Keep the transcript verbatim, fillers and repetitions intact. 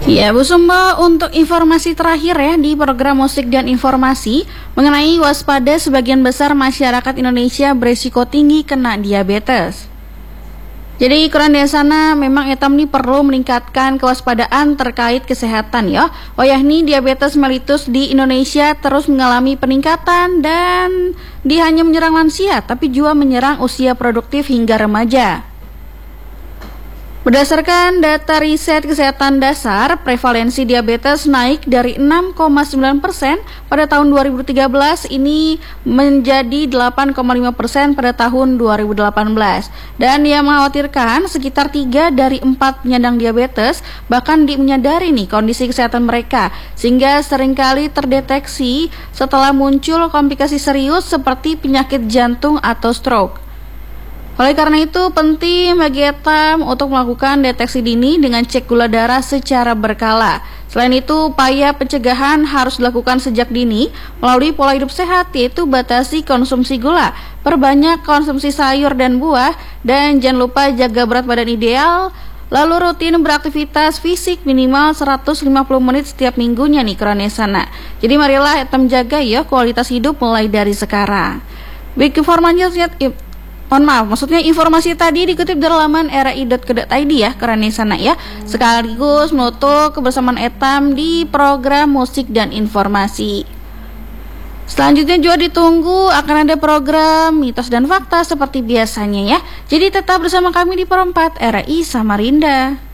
Ya, Bu Sumba, untuk informasi terakhir ya di program musik dan informasi mengenai waspada sebagian besar masyarakat Indonesia berisiko tinggi kena diabetes. Jadi Kurandesana memang etam ini perlu meningkatkan kewaspadaan terkait kesehatan ya. Oh yakni diabetes mellitus di Indonesia terus mengalami peningkatan dan dia hanya menyerang lansia tapi juga menyerang usia produktif hingga remaja. Berdasarkan data riset kesehatan dasar, prevalensi diabetes naik dari enam koma sembilan persen pada tahun dua ribu tiga belas ini menjadi delapan koma lima persen pada tahun dua ribu delapan belas. Dan ia mengkhawatirkan sekitar tiga dari empat penyandang diabetes bahkan di menyadari nih kondisi kesehatan mereka, sehingga seringkali terdeteksi setelah muncul komplikasi serius seperti penyakit jantung atau stroke. Oleh karena itu, penting bagi etam untuk melakukan deteksi dini dengan cek gula darah secara berkala. Selain itu, upaya pencegahan harus dilakukan sejak dini melalui pola hidup sehat, yaitu batasi konsumsi gula, perbanyak konsumsi sayur dan buah, dan jangan lupa jaga berat badan ideal, lalu rutin beraktivitas fisik minimal seratus lima puluh menit setiap minggunya nih Kurandesana. Jadi marilah etam jaga ya kualitas hidup mulai dari sekarang. Baik, informasinya Mohon maaf, maksudnya informasi tadi dikutip dari laman r a i dot co dot i d ya, Kurandesana ya. Sekaligus menutup kebersamaan etam di program musik dan informasi. Selanjutnya juga ditunggu akan ada program mitos dan fakta seperti biasanya ya. Jadi tetap bersama kami di Pro empat R I Samarinda.